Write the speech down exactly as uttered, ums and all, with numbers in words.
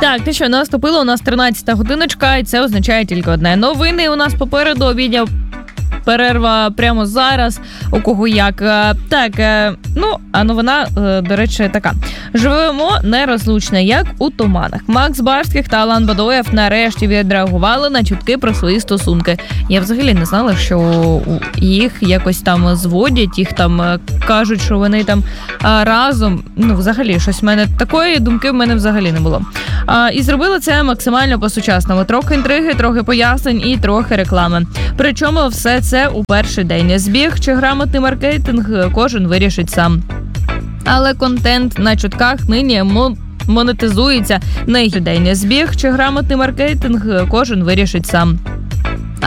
Так, ти що, наступила у нас тринадцята годиночка, і це означає тільки одне. Новини у нас попереду, обідня перерва прямо зараз, у кого як. Так, ну, а новина, до речі, така. Живемо нерозлучно, як у туманах. Макс Барських та Алан Бадоєв нарешті відреагували на чутки про свої стосунки. Я взагалі не знала, що їх якось там зводять, їх там кажуть, що вони там разом. Ну, взагалі, щось в мене, такої думки в мене взагалі не було. А, і зробили це максимально по-сучасному. Трохи інтриги, трохи пояснень і трохи реклами. Причому все це у перший день. Збіг чи грамотний маркетинг кожен вирішить сам. Але контент на чутках нині монетизується не людей. Збіг чи грамотний маркетинг кожен вирішить сам.